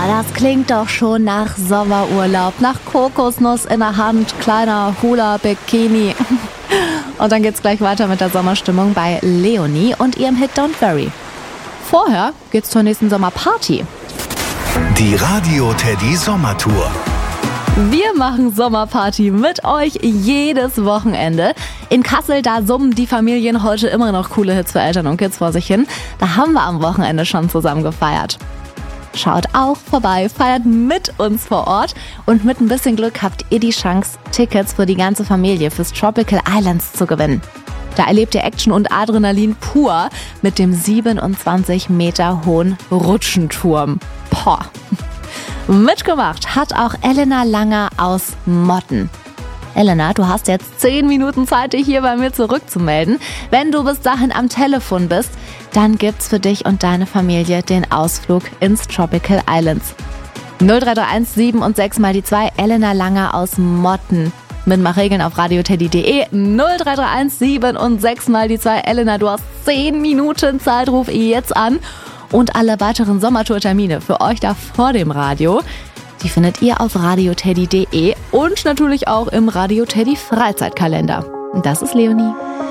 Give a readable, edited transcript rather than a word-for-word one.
das klingt doch schon nach Sommerurlaub, nach Kokosnuss in der Hand, kleiner Hula-Bikini. Und dann geht's gleich weiter mit der Sommerstimmung bei Leonie und ihrem Hit Don't Worry. Vorher geht's zur nächsten Sommerparty. Die Radio Teddy Sommertour. Wir machen Sommerparty mit euch jedes Wochenende. In Kassel, da summen die Familien heute immer noch coole Hits für Eltern und Kids vor sich hin. Da haben wir am Wochenende schon zusammen gefeiert. Schaut auch vorbei, feiert mit uns vor Ort und mit ein bisschen Glück habt ihr die Chance, Tickets für die ganze Familie fürs Tropical Islands zu gewinnen. Da erlebt ihr Action und Adrenalin pur mit dem 27 Meter hohen Rutschenturm. Boah. Mitgemacht hat auch Elena Langer aus Motten. Elena, du hast jetzt 10 Minuten Zeit, dich hier bei mir zurückzumelden. Wenn du bis dahin am Telefon bist, dann gibt's für dich und deine Familie den Ausflug ins Tropical Islands. 0331 7 und 6 mal die 2, Elena Langer aus Motten. Mitmachregeln auf radioteddy.de. 0331 7 und 6 mal die 2, Elena, du hast 10 Minuten Zeit, ruf jetzt an. Und alle weiteren Sommertour-Termine für euch da vor dem Radio, die findet ihr auf radioteddy.de und natürlich auch im Radio Teddy Freizeitkalender. Und das ist Leonie.